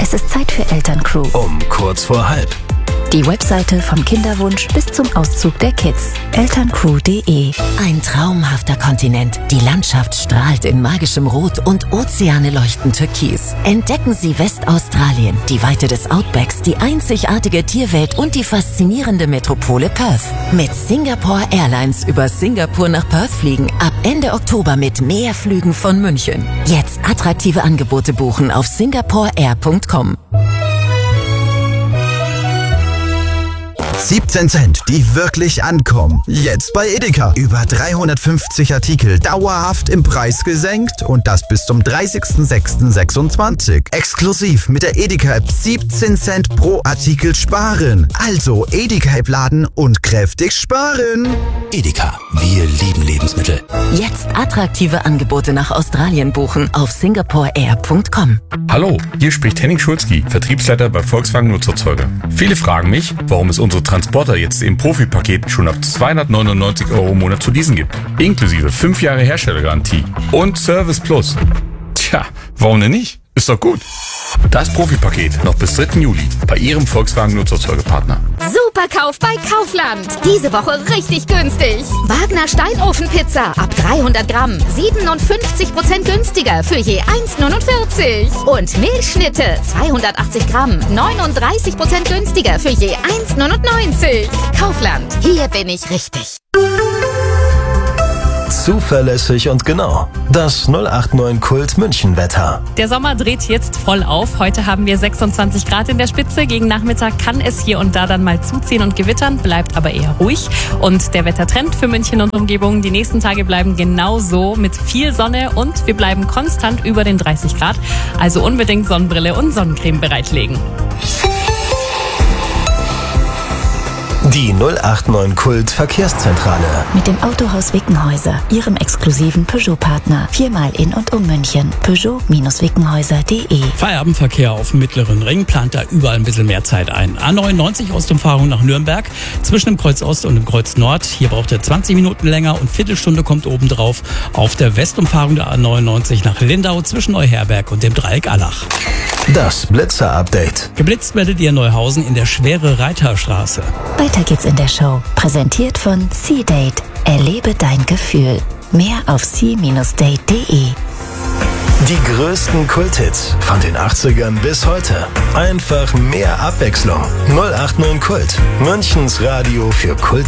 Es ist Zeit für Elterncrew. Um kurz vor halb. Die Webseite vom Kinderwunsch bis zum Auszug der Kids. Elterncrew.de. Ein traumhafter Kontinent. Die Landschaft strahlt in magischem Rot und Ozeane leuchten türkis. Entdecken Sie Westaustralien, die Weite des Outbacks, die einzigartige Tierwelt und die faszinierende Metropole Perth. Mit Singapore Airlines über Singapur nach Perth fliegen. Ab Ende Oktober mit mehr Flügen von München. Jetzt attraktive Angebote buchen auf singaporeair.com. 17 Cent, die wirklich ankommen. Jetzt bei Edeka. Über 350 Artikel dauerhaft im Preis gesenkt und das bis zum 30.06.26. Exklusiv mit der Edeka-App 17 Cent pro Artikel sparen. Also Edeka-App laden und kräftig sparen. Edeka, wir lieben Lebensmittel. Jetzt attraktive Angebote nach Australien buchen auf singaporeair.com. Hallo, hier spricht Henning Schulzki, Vertriebsleiter bei Volkswagen Nutzerzeuger. Viele fragen mich, warum es unsere Transporter jetzt im Profipaket schon ab 299 € im Monat zu leasen gibt. Inklusive 5 Jahre Herstellergarantie und Service Plus. Tja, warum denn nicht? Ist doch gut. Das Profipaket noch bis 3. Juli bei Ihrem Volkswagen Nutzerzeugerpartner. Superkauf bei Kaufland. Diese Woche richtig günstig. Wagner Steinofenpizza ab 300 Gramm. 57% günstiger für je 1,49. Und Milchschnitte 280 Gramm. 39% günstiger für je 1,99. Kaufland. Hier bin ich richtig. Zuverlässig und genau. Das 089 Kult München Wetter. Der Sommer dreht jetzt voll auf. Heute haben wir 26 Grad in der Spitze. Gegen Nachmittag kann es hier und da dann mal zuziehen und gewittern, bleibt aber eher ruhig. Und der Wettertrend für München und Umgebung, die nächsten Tage bleiben genauso mit viel Sonne und wir bleiben konstant über den 30 Grad. Also unbedingt Sonnenbrille und Sonnencreme bereitlegen. Die 089 Kult Verkehrszentrale. Mit dem Autohaus Wickenhäuser, Ihrem exklusiven Peugeot-Partner. 4-mal in und um München. Peugeot-Wickenhäuser.de. Feierabendverkehr auf dem Mittleren Ring plant da überall ein bisschen mehr Zeit ein. A99 Ostumfahrung nach Nürnberg, zwischen dem Kreuz Ost und dem Kreuz Nord. Hier braucht er 20 Minuten länger und Viertelstunde kommt obendrauf. Auf der Westumfahrung der A99 nach Lindau, zwischen Neuherberg und dem Dreieck Allach. Das Blitzer-Update. Geblitzt werdet ihr Neuhausen in der Schwere-Reiterstraße. Weiter geht's in der Show. Präsentiert von C-Date. Erlebe dein Gefühl. Mehr auf c-date.de. Die größten Kulthits von den 80ern bis heute. Einfach mehr Abwechslung. 089 Kult. Münchens Radio für Kult.